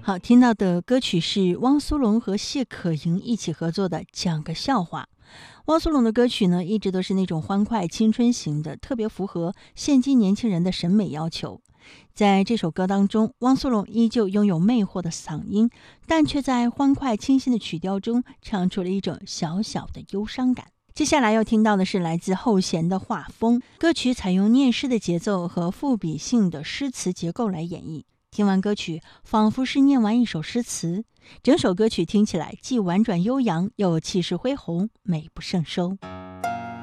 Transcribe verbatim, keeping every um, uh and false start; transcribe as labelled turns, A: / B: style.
A: 好，听到的歌曲是汪苏泷和谢可寅一起合作的《讲个笑话》。汪苏泷的歌曲呢，一直都是那种欢快青春型的，特别符合现今年轻人的审美要求。在这首歌当中，汪苏泷依旧拥有魅惑的嗓音，但却在欢快清新的曲调中唱出了一种小小的忧伤感。接下来要听到的是来自后弦的画风，歌曲采用念诗的节奏和赋比性的诗词结构来演绎。听完歌曲，仿佛是念完一首诗词，整首歌曲听起来既婉转悠扬，又气势恢宏，美不胜收。